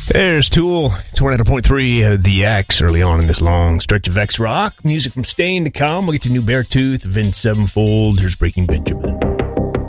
There's Tool, 29.3 The X early on in this long stretch of X Rock. Music from Stain to come. We'll get to New Beartooth, Vince Sevenfold. Here's Breaking Benjamin.